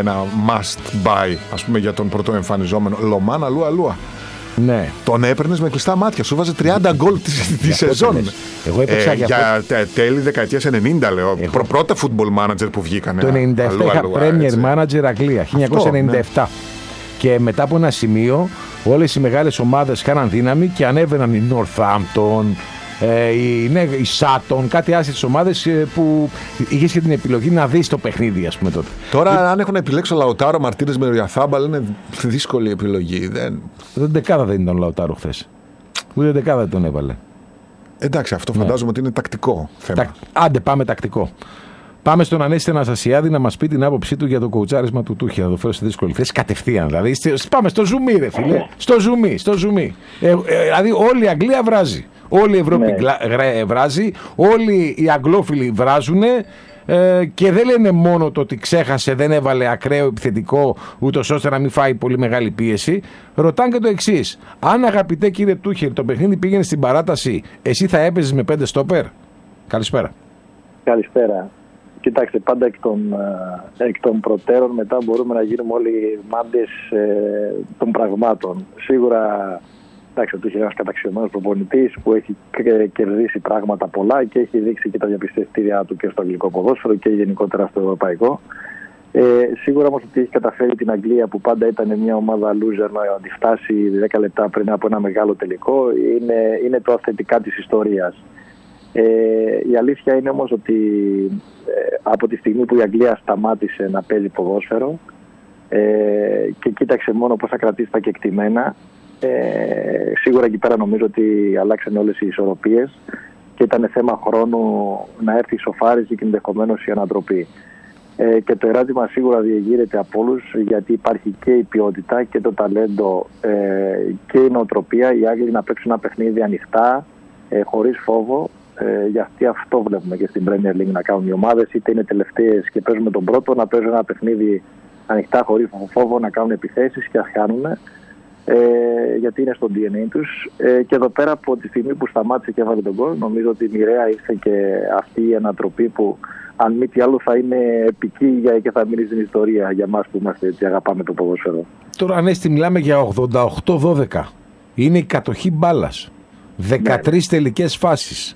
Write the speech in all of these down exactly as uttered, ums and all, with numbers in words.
ένα must buy, ας πούμε, για τον πρωτοεμφανιζόμενο. Λομάν Αλούα Αλούα. Ναι. Τον έπαιρνες με κλειστά μάτια, σου βάζε τριάντα γκολ τη σεζόν. Εγώ έπαιξα ε, για, για τε, τέλη δεκαετίας ενενήντα, λέω. Εγώ... Πρώτα football manager που βγήκανε. Το ενενήντα επτά είχα Premier Manager Αγγλία, χίλια εννιακόσια ενενήντα επτά. Αυτό, ναι. Και μετά από ένα σημείο, όλες οι μεγάλες ομάδες χάναν δύναμη και ανέβαιναν η Northampton, ε, η, ναι, η Sutton, κάτι άσχετες ομάδες που είχες και την επιλογή να δεις το παιχνίδι, ας πούμε τότε. Τώρα, ε, αν έχουν επιλέξει ο Λαουτάρο Μαρτίνες με Ριαθάμπαλ, είναι δύσκολη επιλογή. Δεν... Ούτε δεκάδα δεν ήταν ο Λαουτάρο χθες. Ούτε δεκάδα δεν τον έβαλε. Εντάξει, αυτό φαντάζομαι, ναι, ότι είναι τακτικό θέμα. Τα... Άντε, πάμε τακτικό. Πάμε στον Ανέστη Αναστασιάδη να μας πει την άποψή του για το κοουτσάρισμα του Τούχελ. Θα το φέρω σε δύσκολη θέση κατευθείαν. Δηλαδή, πάμε στο ζουμί, ρε φίλε. Στο ζουμί, στο ζουμί. Ε, ε, δηλαδή, όλη η Αγγλία βράζει. Όλη η Ευρώπη, ναι, βράζει. Όλοι οι αγγλόφιλοι βράζουν. Ε, και δεν λένε μόνο το ότι ξέχασε, δεν έβαλε ακραίο επιθετικό, ούτως ώστε να μην φάει πολύ μεγάλη πίεση. Ρωτάνε και το εξής. Αν, αγαπητέ κύριε Τούχελ, το παιχνίδι πήγαινε στην παράταση, εσύ θα έπαιζες με πέντε στόπερ? Καλησπέρα. Καλησπέρα. Κοιτάξτε, πάντα εκ των, εκ των προτέρων μετά μπορούμε να γίνουμε όλοι μάντες ε, των πραγμάτων. Σίγουρα, εντάξει, ότι είναι ένας καταξιωμένος προπονητής που έχει κερδίσει πράγματα πολλά και έχει δείξει και τα διαπιστευτήριά του και στο αγγλικό ποδόσφαιρο και γενικότερα στο ευρωπαϊκό. Ε, σίγουρα όμως ότι έχει καταφέρει την Αγγλία, που πάντα ήταν μια ομάδα loser, να αντιφτάσει δέκα λεπτά πριν από ένα μεγάλο τελικό. Είναι, είναι το αυθεντικά της ιστορίας. Ε, η αλήθεια είναι όμως ότι ε, από τη στιγμή που η Αγγλία σταμάτησε να παίζει ποδόσφαιρο ε, και κοίταξε μόνο πώς θα κρατήσει τα κεκτημένα, ε, σίγουρα εκεί πέρα νομίζω ότι αλλάξαν όλες οι ισορροπίες και ήταν θέμα χρόνου να έρθει η σοφάριση και ενδεχομένως η ανατροπή. Ε, και το ερώτημα σίγουρα διεγείρεται από όλους, γιατί υπάρχει και η ποιότητα και το ταλέντο ε, και η νοοτροπία. Οι Άγγλοι να παίξουν ένα παιχνίδι ανοιχτά, ε, χωρίς φόβο. Ε, γιατί αυτό βλέπουμε και στην Premier League να κάνουν οι ομάδες, είτε είναι τελευταίες και παίζουν με τον πρώτο, να παίζουν ένα παιχνίδι ανοιχτά χωρίς φόβο, να κάνουν επιθέσεις και ας χάνουν, ε, γιατί είναι στο ντι εν έι τους. Ε, και εδώ πέρα, από τη στιγμή που σταμάτησε και έβαλε τον γκολ, νομίζω ότι μοιραία ήρθε και αυτή η ανατροπή που, αν μη τι άλλο, θα είναι επική και θα μείνει στην ιστορία για μας που είμαστε έτσι, αγαπάμε το ποδόσφαιρο. Τώρα, Ανέστη, μιλάμε για ογδόντα οκτώ δώδεκα. Είναι η κατοχή μπάλας. δεκατρείς ναι. τελικές φάσεις.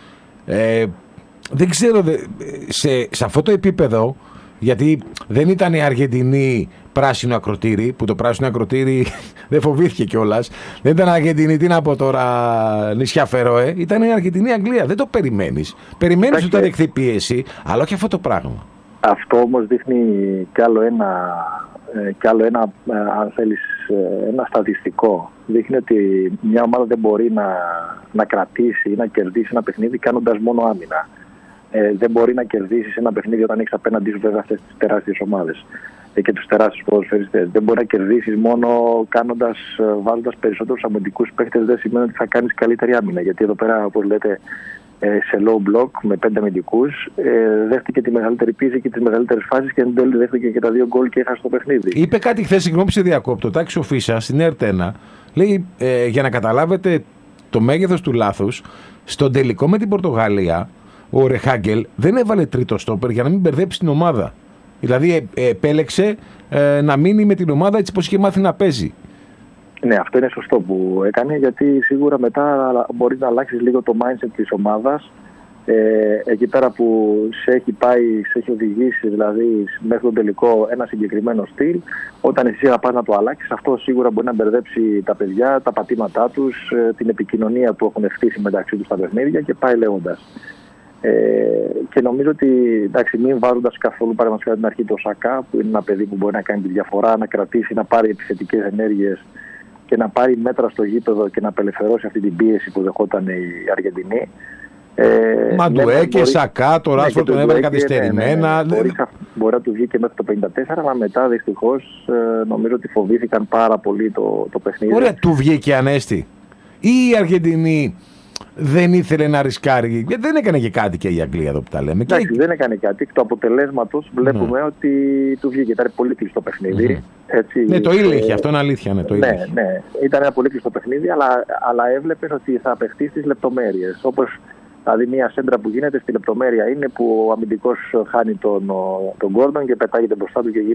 Ε, δεν ξέρω σε, σε αυτό το επίπεδο, γιατί δεν ήταν η Αργεντινή πράσινο ακροτήρι, που το πράσινο ακροτήρι δεν φοβήθηκε κιόλας. Δεν ήταν Αργεντινή, τι να πω τώρα, νησιά Φερόε. Ήταν η Αργεντινή Αγγλία. Δεν το περιμένεις. Περιμένεις ότι θα δεχθεί πίεση, αλλά όχι αυτό το πράγμα. Αυτό όμως δείχνει κι άλλο ένα, κι άλλο ένα, αν θέλεις, ένα στατιστικό. Δείχνει ότι μια ομάδα δεν μπορεί να, να κρατήσει ή να κερδίσει ένα παιχνίδι κάνοντας μόνο άμυνα. Ε, δεν μπορεί να κερδίσει ένα παιχνίδι όταν έχεις απέναντί σου βέβαια αυτές τις τεράστιες ομάδες ε, και τους τεράστιους ποδοσφαιριστές. Δεν μπορεί να κερδίσεις μόνο κάνοντας, βάζοντας περισσότερους αμυντικούς παίκτες. Δεν σημαίνει ότι θα κάνεις καλύτερη άμυνα. Γιατί εδώ πέρα, όπως λέτε, σε low block με πέντε αμυντικούς, ε, δέχτηκε τη μεγαλύτερη πίεση και τις μεγαλύτερες φάσεις και εν τέλει δέχτηκε και τα δύο γκολ και έχασε το παιχνίδι. Είπε κάτι χθες, συγγνώμη σε διακόπτω, Τάκης Οφίσα στην Ερτένα. Λέει, ε, για να καταλάβετε το μέγεθος του λάθους, στον τελικό με την Πορτογαλία, ο Ρεχάγκελ δεν έβαλε τρίτο στόπερ για να μην μπερδέψει την ομάδα. Δηλαδή ε, επέλεξε ε, να μείνει με την ομάδα έτσι πως είχε μάθει να παίζει. Ναι, αυτό είναι σωστό που έκανε, γιατί σίγουρα μετά μπορεί να αλλάξεις λίγο το mindset της ομάδας. Ε, εκεί πέρα που σε έχει πάει, σε έχει οδηγήσει δηλαδή μέχρι τον τελικό ένα συγκεκριμένο στυλ, όταν εσύ θα πας να το αλλάξεις, αυτό σίγουρα μπορεί να μπερδέψει τα παιδιά, τα πατήματά τους, την επικοινωνία που έχουν χτίσει μεταξύ τους στα παιχνίδια και πάει λέγοντας. Ε, και νομίζω ότι, εντάξει, μην βάζοντας καθόλου παραδείγματος την αρχή το Σακά, που είναι ένα παιδί που μπορεί να κάνει τη διαφορά, να κρατήσει, να πάρει επιθετικές ενέργειες και να πάρει μέτρα στο γήπεδο και να απελευθερώσει αυτή την πίεση που δεχόταν η Αργεντινή. Ε, Μαντουέ και Σακά, το Ράσφορντ τον έβαλε καθυστερημένα. Ναι, ναι, ναι. Μπορεί, μπορεί να του βγει και μέχρι το πενήντα τέσσερα, αλλά μετά δυστυχώς νομίζω ότι φοβήθηκαν πάρα πολύ το, το παιχνίδι. Ωραία, του βγήκε Ανέστη. Ή η Αργεντινή δεν ήθελε να ρισκάρει? Γιατί δεν έκανε και κάτι και η Αγγλία εδώ που τα λέμε. Εντάξει, και... δεν έκανε κάτι. Εκ του αποτελέσματος βλέπουμε mm. ότι του βγήκε. Ήταν πολύ κλειστό παιχνίδι. Mm. Έτσι, ναι, το ήλεγχε. Ε... Αυτό είναι αλήθεια. Ναι, το ναι, ναι, ήταν ένα πολύ κλειστό παιχνίδι, αλλά, αλλά έβλεπες ότι θα απεχθεί στις λεπτομέρειες. Όπως δηλαδή μια σέντρα που γίνεται στη λεπτομέρεια είναι που ο αμυντικός χάνει τον, τον Γκόρντον και πετάγεται μπροστά του και γίνεται